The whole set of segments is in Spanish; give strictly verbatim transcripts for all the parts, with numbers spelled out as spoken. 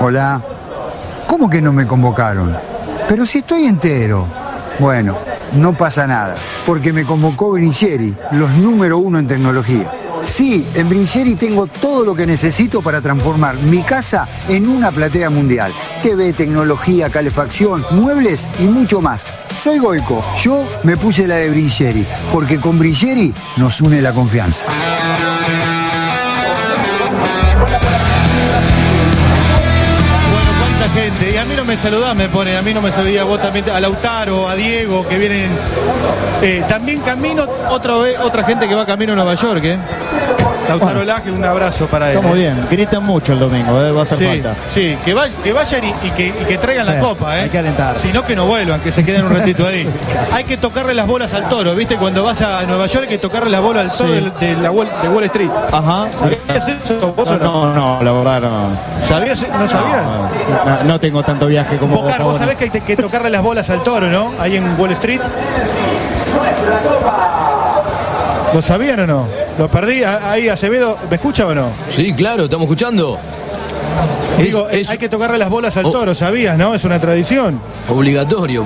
Hola. ¿Cómo que no me convocaron? Pero si estoy entero. Bueno, no pasa nada, porque me convocó Brincheri, los número uno en tecnología. Sí, en Brincheri tengo todo lo que necesito para transformar mi casa en una platea mundial. T V, tecnología, calefacción, muebles y mucho más. Soy Goico, yo me puse la de Brincheri, porque con Brincheri nos une la confianza. Gente, y a mí no me saludás, me pone, a mí no me saludás, vos también, a Lautaro, a Diego, que vienen, eh, también camino, otra vez, otra gente que va camino a Nueva York, ¿eh? Lautaro bueno, Laje, un abrazo para él. Estamos bien, gritan mucho el domingo, ¿eh? Va a hacer sí, falta. Sí, que, vay, que vayan y, y, que, y que traigan sí, la copa, ¿eh? Hay que alentar. Si no, que no vuelvan, que se queden un ratito ahí. Hay que tocarle las bolas al toro, ¿viste? Cuando vas a Nueva York hay que tocarle las bolas al toro sí. de, de, la Wall, de Wall Street. Ajá. ¿Sabías eso vos no, o no? No, no, la verdad no. ¿Sabías? ¿No sabías? No, no, no tengo tanto viaje como vos. Vos sabés que hay que tocarle las bolas al toro, ¿no? Ahí en Wall Street. ¿Lo sabían o no? Lo perdí ahí, Acevedo. ¿Me escucha o no? Sí, claro, estamos escuchando. Digo, es, hay es... que tocarle las bolas al toro, ¿sabías, no? Es una tradición. Obligatorio.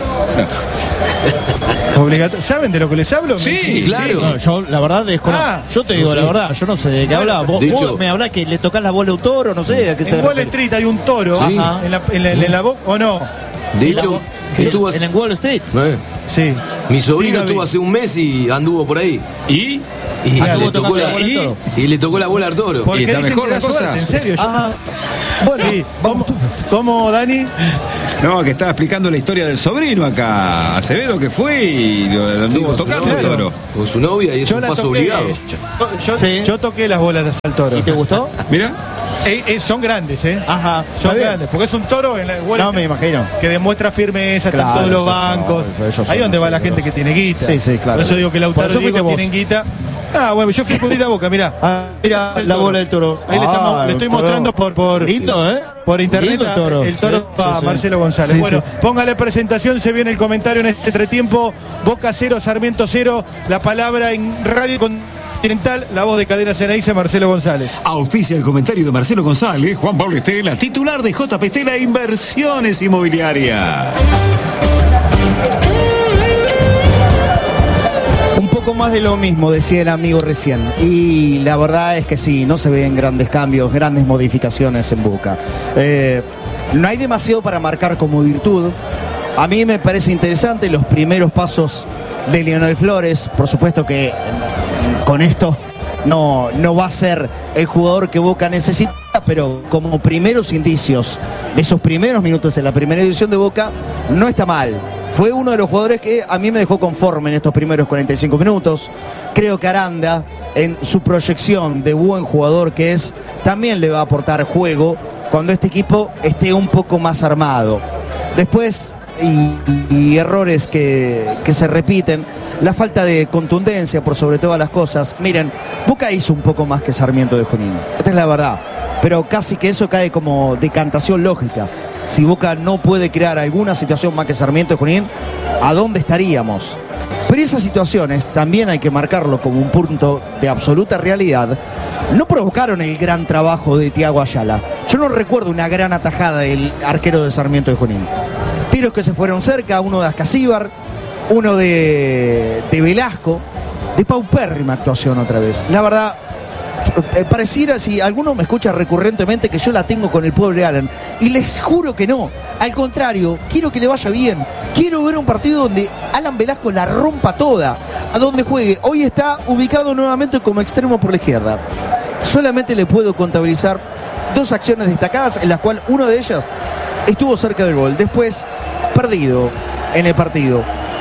Obligatorio. ¿Saben de lo que les hablo? Sí, sí claro. No, yo la verdad desconozco. Ah, yo te digo no sé. la verdad, yo no sé de qué bueno, hablas. Vos, hecho, vos me hablás que le tocás la bola a un toro, no sé. ¿A qué en Wall Street hay un toro sí. en la, en la, en la boca, ¿o no? De hecho, estuvo en, en Wall Street. ¿Eh? Sí. Mi sobrino sí, estuvo hace un mes y anduvo por ahí. ¿Y? Y, ah, le tocó la, y, y le tocó la bola al toro. ¿Por qué está mejor la cosa? ¿En serio? Ah, bueno, sí. ¿Cómo, ¿Cómo, Dani? No, que estaba explicando la historia del sobrino acá. Acevedo que fue y lo, lo anduvo sí, tocando el toro. Con su novia y es yo un paso toqué, obligado. Yo, yo, sí. yo toqué las bolas al toro. ¿Y te gustó? Mira. Eh, eh, son grandes, ¿eh? Ajá. Son grandes, porque es un toro en la Wall No, me imagino. Que demuestra firmeza, claro, están todos los bancos. Eso, eso, eso, ahí donde va la gente que tiene guita. Sí, sí, claro. Por eso digo que Lautaro y Diego tienen guita. Ah, bueno, yo fui por ir a Boca, mirá. Ah, mira la bola del toro. Ahí ah, le, estamos, le estoy mostrando por, por, lindo, ¿eh? por internet lindo el toro, el toro sí, a sí, sí. Marcelo González. Sí, bueno, sí. Póngale presentación, se viene el comentario en este entretiempo. Boca cero, Sarmiento cero. La palabra en Radio Continental, la voz de Cadena Ceneice, Marcelo González. Auspicia el comentario de Marcelo González, Juan Pablo Estela, titular de J P Estela Inversiones Inmobiliarias. Un poco más de lo mismo, decía el amigo recién. Y la verdad es que sí, no se ven grandes cambios, grandes modificaciones en Boca. Eh, no hay demasiado para marcar como virtud. A mí me parece interesante los primeros pasos de Lionel Flores. Por supuesto que con esto no, no va a ser el jugador que Boca necesita, pero como primeros indicios de esos primeros minutos en la primera edición de Boca, no está mal. Fue uno de los jugadores que a mí me dejó conforme en estos primeros cuarenta y cinco minutos. Creo que Aranda, en su proyección de buen jugador que es, también le va a aportar juego cuando este equipo esté un poco más armado. Después, y, y errores que, que se repiten, la falta de contundencia por sobre todas las cosas. Miren, Boca hizo un poco más que Sarmiento de Junín. Esta es la verdad. Pero casi que eso cae como decantación lógica. Si Boca no puede crear alguna situación más que Sarmiento de Junín, ¿a dónde estaríamos? Pero esas situaciones, también hay que marcarlo como un punto de absoluta realidad, no provocaron el gran trabajo de Thiago Ayala. Yo no recuerdo una gran atajada del arquero de Sarmiento de Junín. Tiros que se fueron cerca, uno de Ascasíbar, uno de, de Velasco, de paupérrima actuación otra vez. La verdad, eh, pareciera, si alguno me escucha recurrentemente, que yo la tengo con el pobre Alan, y les juro que no. Al contrario, quiero que le vaya bien. Quiero ver un partido donde Alan Velasco la rompa toda, a donde juegue. Hoy está ubicado nuevamente como extremo por la izquierda. Solamente le puedo contabilizar dos acciones destacadas, en las cuales una de ellas estuvo cerca del gol. Después, perdido en el partido.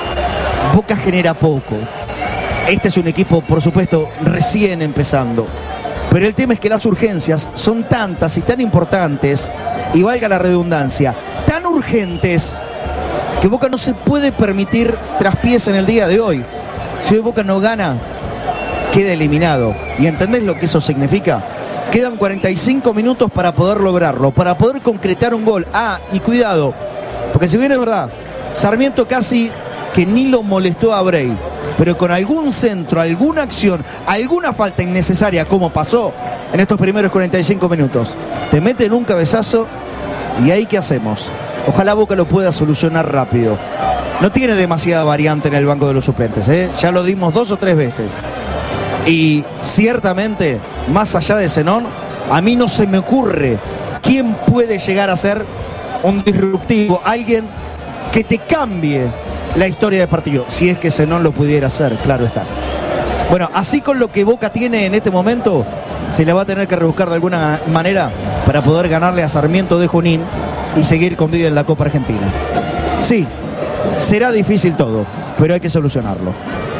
Boca genera poco. Este es un equipo, por supuesto, recién empezando. Pero el tema es que las urgencias son tantas y tan importantes, y valga la redundancia, tan urgentes, que Boca no se puede permitir traspiés en el día de hoy. Si hoy Boca no gana, queda eliminado. ¿Y entendés lo que eso significa? Quedan cuarenta y cinco minutos para poder lograrlo, para poder concretar un gol. Ah, y cuidado, porque si bien es verdad, Sarmiento casi que ni lo molestó a Bray. pero con algún centro, alguna acción, alguna falta innecesaria, como pasó en estos primeros cuarenta y cinco minutos, te meten un cabezazo y ahí ¿qué hacemos? Ojalá Boca lo pueda solucionar rápido. No tiene demasiada variante en el banco de los suplentes, ¿eh? Ya lo dimos dos o tres veces. Y ciertamente, más allá de Zenón, a mí no se me ocurre quién puede llegar a ser un disruptivo, alguien que te cambie la historia del partido, si es que Zenón lo pudiera hacer, claro está. Bueno, así con lo que Boca tiene en este momento, se le va a tener que rebuscar de alguna manera para poder ganarle a Sarmiento de Junín y seguir con vida en la Copa Argentina. Sí, será difícil todo, pero hay que solucionarlo.